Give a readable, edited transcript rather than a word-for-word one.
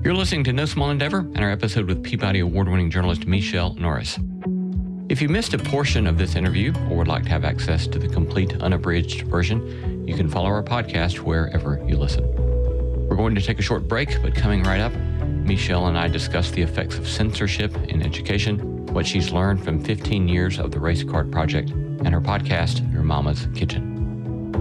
You're listening to No Small Endeavor and our episode with Peabody Award-winning journalist Michele Norris. If you missed a portion of this interview or would like to have access to the complete unabridged version, you can follow our podcast wherever you listen. We're going to take a short break, but coming right up, Michele and I discuss the effects of censorship in education, what she's learned from 15 years of the Race Card Project, and her podcast, Your Mama's Kitchen.